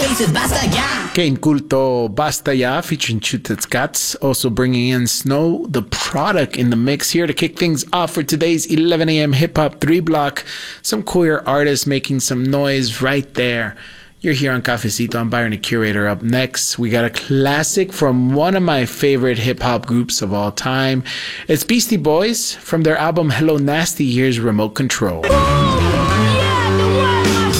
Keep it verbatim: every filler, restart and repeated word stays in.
faces, basta ya. Que inculto Basta Ya featuring Chutet's Cats. Also bringing in Snow, the product in the mix here to kick things off for today's eleven a.m. hip hop three block. Some queer artists making some noise right there. You're here on Cafecito. I'm Byron, the curator. Up next, we got a classic from one of my favorite hip-hop groups of all time. It's Beastie Boys. From their album Hello Nasty, here's Remote Control.